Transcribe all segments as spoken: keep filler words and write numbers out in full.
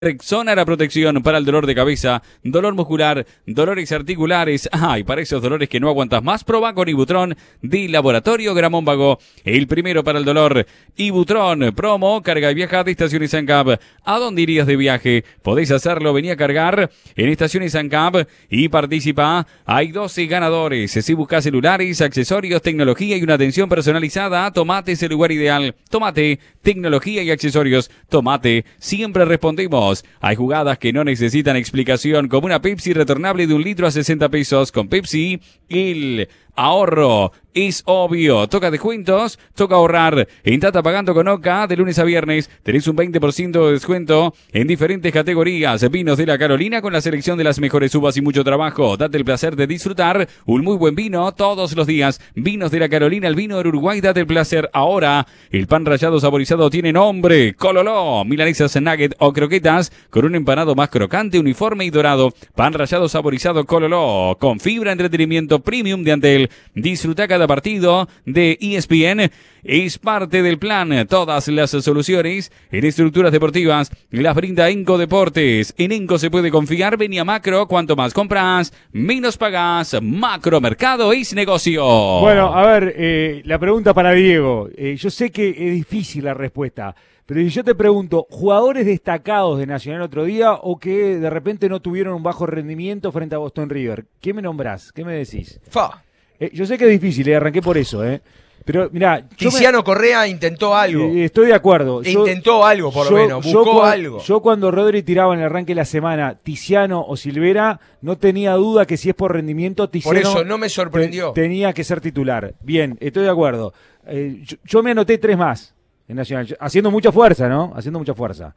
Rexona, la protección para el dolor de cabeza, dolor muscular, dolores articulares. Ah, y para esos dolores que no aguantas más, proba con Ibutron de Laboratorio Gramónvago. El primero para el dolor. Ibutron, promo, carga y viaja de Estaciones ANCAP. ¿A dónde irías de viaje? Podés hacerlo, vení a cargar en Estaciones ANCAP y participa. Hay doce ganadores. Si buscas celulares, accesorios, tecnología y una atención personalizada, Tomate es el lugar ideal. Tomate, tecnología y accesorios. Tomate, siempre respondemos. Hay jugadas que no necesitan explicación, como una Pepsi retornable de un litro a sesenta pesos. Con Pepsi, el ahorro es obvio. Toca descuentos, toca ahorrar. En Tata Pagando con Oca, de lunes a viernes, tenés un veinte por ciento de descuento en diferentes categorías. Vinos de la Carolina con la selección de las mejores uvas y mucho trabajo. Date el placer de disfrutar un muy buen vino todos los días. Vinos de la Carolina, el vino de Uruguay, date el placer ahora. El pan rallado saborizado tiene nombre. Cololó, milanesas, nugget o croquetas con un empanado más crocante, uniforme y dorado. Pan rallado saborizado Cololó, con fibra, entretenimiento premium de Antel. Disfruta cada partido de E S P N. Es parte del plan. Todas las soluciones en estructuras deportivas las brinda Enco Deportes. En Enco se puede confiar. Vení a Macro. Cuanto más compras, menos pagás. Macro Mercado es negocio. Bueno, a ver, eh, la pregunta para Diego. Eh, yo sé que es difícil la respuesta, pero yo te pregunto, ¿jugadores destacados de Nacional otro día o que de repente no tuvieron un bajo rendimiento frente a Boston River? ¿Qué me nombrás? ¿Qué me decís? Fa. Eh, yo sé que es difícil, eh, arranqué por eso, ¿eh? Pero mirá, Tiziano me... Correa intentó algo. Eh, estoy de acuerdo. Yo, intentó algo, por yo, lo menos. Yo, Buscó yo, algo. Yo cuando Rodri tiraba en el arranque de la semana Tiziano o Silvera, no tenía duda que si es por rendimiento, Tiziano... Por eso no me sorprendió. Te, tenía que ser titular. Bien, estoy de acuerdo. Eh, yo, yo me anoté tres más en Nacional. Haciendo mucha fuerza, ¿no? Haciendo mucha fuerza.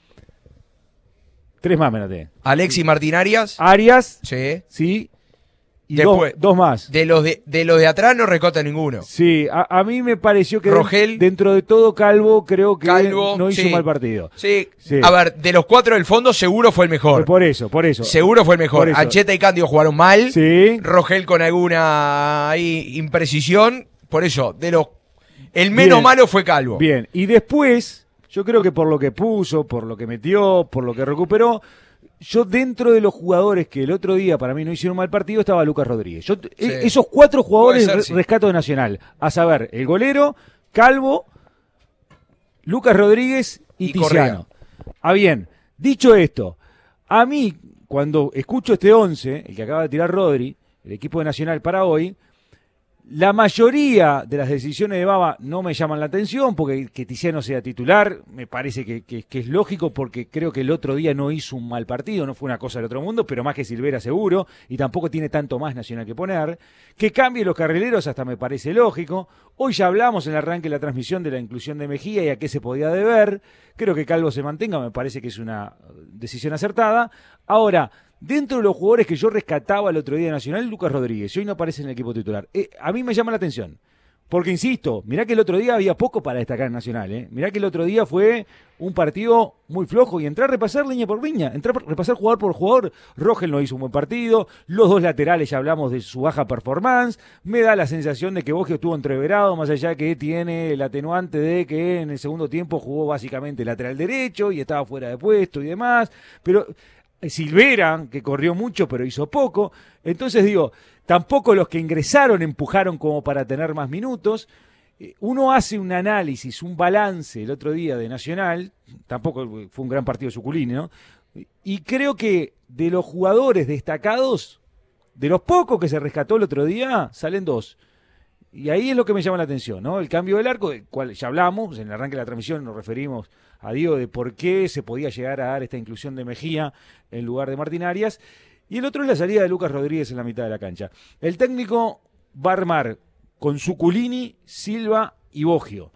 Tres más me anoté. Alexis Martín Arias. Arias. Sí. Sí. Y Después, dos, dos más. De los de, de los de atrás no recota ninguno. Sí, a, a mí me pareció que Rogel, dentro de todo Calvo creo que Calvo, no hizo sí. mal partido. Sí. sí. A ver, de los cuatro del fondo seguro fue el mejor. Por eso, por eso. Seguro fue el mejor. Ancheta y Cándido jugaron mal. Sí. Rogel con alguna ahí, imprecisión. Por eso, de los el menos Bien. malo fue Calvo. Bien, y después, yo creo que por lo que puso, por lo que metió, por lo que recuperó, yo dentro de los jugadores que el otro día para mí no hicieron mal partido estaba Lucas Rodríguez. Yo, sí. Esos cuatro jugadores ser, sí. rescato de Nacional. A saber, el golero, Calvo, Lucas Rodríguez y, y Tiziano. Ah, bien, dicho esto, a mí cuando escucho este once, el que acaba de tirar Rodri, el equipo de Nacional para hoy, la mayoría de las decisiones de Baba no me llaman la atención, porque que Tiziano sea titular me parece que, que, que es lógico, porque creo que el otro día no hizo un mal partido, no fue una cosa del otro mundo, pero más que Silvera seguro, y tampoco tiene tanto más Nacional que poner. Que cambie los carrileros hasta me parece lógico. Hoy ya hablamos en el arranque de la transmisión de la inclusión de Mejía y a qué se podía deber. Creo que Calvo se mantenga, me parece que es una decisión acertada. Ahora, dentro de los jugadores que yo rescataba el otro día de Nacional, Lucas Rodríguez, y hoy no aparece en el equipo titular. Eh, a mí me llama la atención, porque insisto, mirá que el otro día había poco para destacar en Nacional, ¿eh? Mirá que el otro día fue un partido muy flojo, y entrar a repasar línea por línea, entrar a repasar jugador por jugador. Rogel no hizo un buen partido, los dos laterales ya hablamos de su baja performance, me da la sensación de que Boggio estuvo entreverado, más allá que tiene el atenuante de que en el segundo tiempo jugó básicamente lateral derecho, y estaba fuera de puesto y demás, pero... Silvera, que corrió mucho pero hizo poco, entonces digo, tampoco los que ingresaron empujaron como para tener más minutos. Uno hace un análisis, un balance el otro día de Nacional, tampoco fue un gran partido Suculini, ¿no? Y creo que de los jugadores destacados, de los pocos que se rescató el otro día, salen dos. Y ahí es lo que me llama la atención, ¿no? El cambio del arco, del cual ya hablamos, en el arranque de la transmisión nos referimos a Diego de por qué se podía llegar a dar esta inclusión de Mejía en lugar de Martín Arias. Y el otro es la salida de Lucas Rodríguez en la mitad de la cancha. El técnico va a armar con Suculini, Silva y Boggio.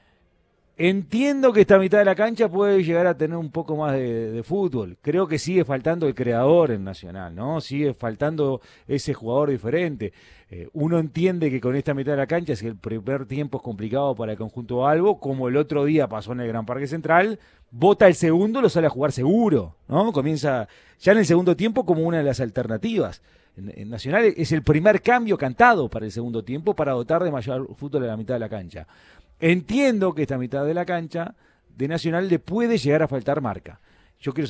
Entiendo que esta mitad de la cancha puede llegar a tener un poco más de, de fútbol. Creo que sigue faltando el creador en Nacional, ¿no? Sigue faltando ese jugador diferente. Eh, uno entiende que con esta mitad de la cancha, si el primer tiempo es complicado para el conjunto Albo, como el otro día pasó en el Gran Parque Central, bota el segundo, lo sale a jugar seguro, ¿no? Comienza ya en el segundo tiempo como una de las alternativas. En, en Nacional es el primer cambio cantado para el segundo tiempo para dotar de mayor fútbol a la mitad de la cancha. Entiendo que esta mitad de la cancha de Nacional le puede llegar a faltar marca. Yo quiero